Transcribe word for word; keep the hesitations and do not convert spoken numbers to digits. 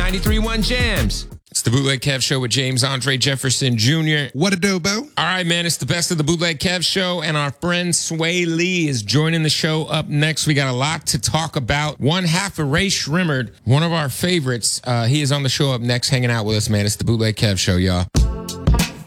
ninety-three point one Jams. It's the Bootleg Kev Show with James Andre Jefferson Junior What a do, Bo? All right, man, it's the best of the Bootleg Kev Show, and our friend Sway Lee is joining the show up next. We got a lot to talk about. One half of Ray Shrimmerd, one of our favorites. Uh, he is on the show up next, hanging out with us, man. It's the Bootleg Kev Show, y'all.